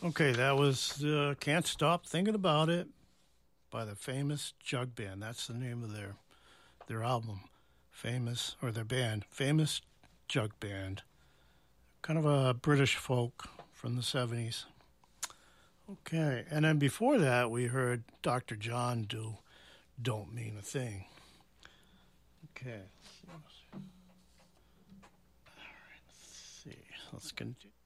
Okay, that was Can't Stop Thinking About It by the Famous Jug Band. That's the name of their album. Famous, or their band, Famous Jug Band. Kind of a British folk from the 70s. Okay, and then before that, we heard Dr. John do Don't Mean a Thing. Okay, let's see. Let's continue.